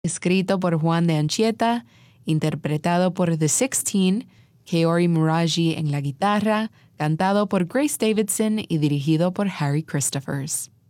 escrito por Juan de Anchieta, interpretado por The Sixteen, Kaori Muraji en la guitarra, cantado por Grace Davidson y dirigido por Harry Christophers.